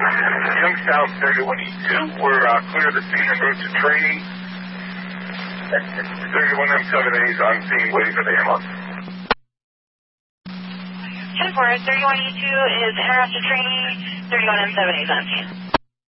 Youngstown 31E2, we're clear of the scene en route to training. 31M7A's on scene, waiting for the ambulance. 10-4, 31E2 is en route to training, 31M7A's on scene.